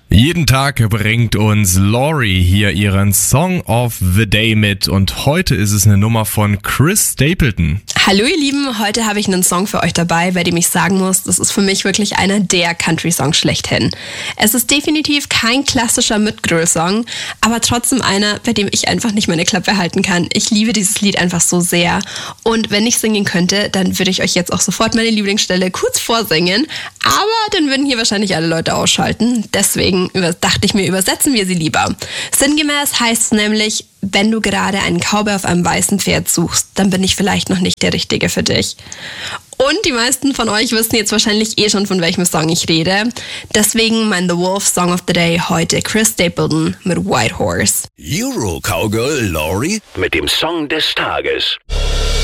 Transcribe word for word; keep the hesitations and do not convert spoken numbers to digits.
Jeden Tag bringt uns Laurie hier ihren Song of the Day mit und heute ist es eine Nummer von Chris Stapleton. Hallo ihr Lieben, heute habe ich einen Song für euch dabei, bei dem ich sagen muss, das ist für mich wirklich einer der Country-Songs schlechthin. Es ist definitiv kein klassischer Mid-Girl-Song, aber trotzdem einer, bei dem ich einfach nicht meine Klappe halten kann. Ich liebe dieses Lied einfach so sehr und wenn ich singen könnte, dann würde ich euch jetzt auch sofort meine Lieblingsstelle kurz vorsingen, aber dann würden hier wahrscheinlich alle Leute ausschalten, deswegen dachte ich mir, übersetzen wir sie lieber. Sinngemäß heißt es nämlich, wenn du gerade einen Cowboy auf einem weißen Pferd suchst, dann bin ich vielleicht noch nicht der Richtige für dich. Und die meisten von euch wissen jetzt wahrscheinlich eh schon, von welchem Song ich rede. Deswegen mein The Wolf Song of the Day heute Chris Stapleton mit White Horse. Euro Cowgirl Laurie mit dem Song des Tages.